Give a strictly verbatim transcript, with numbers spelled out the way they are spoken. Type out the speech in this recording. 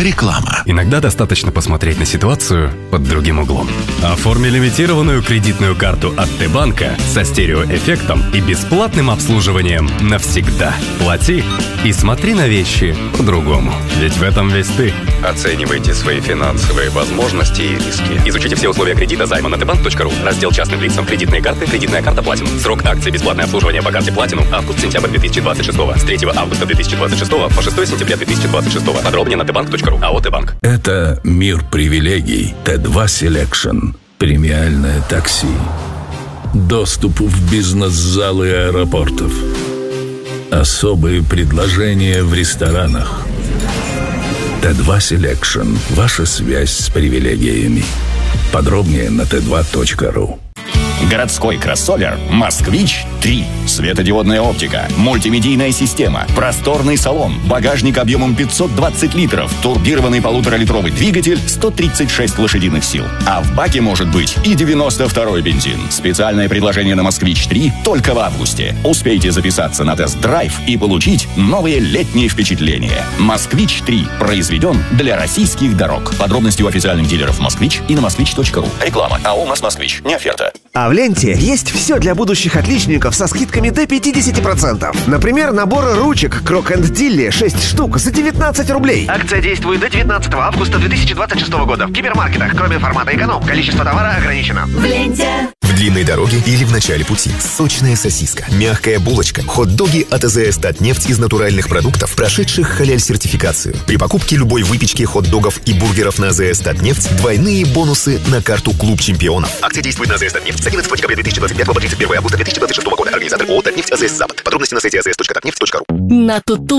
Реклама. Иногда достаточно посмотреть на ситуацию под другим углом. Оформи лимитированную кредитную карту от Т-банка со стереоэффектом и бесплатным обслуживанием навсегда. Плати и смотри на вещи по-другому. Ведь в этом весь ты. Оценивайте свои финансовые возможности и риски. Изучите все условия кредита займа на тэ банк точка ру. Раздел частным лицам, кредитные карты, кредитная карта Platinum. Срок акции бесплатное обслуживание по карте Platinum август-сентябрь две тысячи двадцать шестого. С третьего августа две тысячи двадцать шестого по шестое сентября две тысячи двадцать шестого. Подробнее на тэ банк точка ру. АО Т-банк. Это мир привилегий. Тэ два Селекшн. Премиальное такси. Доступ в бизнес-залы аэропортов. Особые предложения в ресторанах. Тэ два Селекшн. Ваша связь с привилегиями. Подробнее на тэ два точка ру. Городской кроссовер «Москвич три». Светодиодная оптика, мультимедийная система, просторный салон, багажник объемом пятьсот двадцать литров, турбированный полуторалитровый двигатель, сто тридцать шесть лошадиных сил. А в баке может быть и девяносто второй бензин. Специальное предложение на «Москвич три» только в августе. Успейте записаться на тест-драйв и получить новые летние впечатления. «Москвич три» произведен для российских дорог. Подробности у официальных дилеров «Москвич» и на москвич точка ру. Реклама. АО «У нас Москвич». Не оферта. А в ленте есть все для будущих отличников со скидками до пятьдесят процентов. Например, наборы ручек Крок энд Дилли шесть штук за девятнадцать рублей. Акция действует до девятнадцатого августа две тысячи двадцать шестого года. В гипермаркетах, кроме формата эконом. Количество товара ограничено. В ленте. В длинной дороге или в начале пути. Сочная сосиска, мягкая булочка, хот-доги от АЗС Татнефть из натуральных продуктов, прошедших халяль-сертификацию. При покупке любой выпечки, хот-догов и бургеров на АЗС Татнефть двойные бонусы на карту «Клуб чемпионов». Акция действует на АЗС Татнефть с одиннадцатого декабря две тысячи двадцать пятого по тридцать первое августа две тысячи двадцать шестого года. Организатор ООО «Татнефть АЗС Запад». Подробности на сайте эй эс эс точка татнефть точка ру. На туту.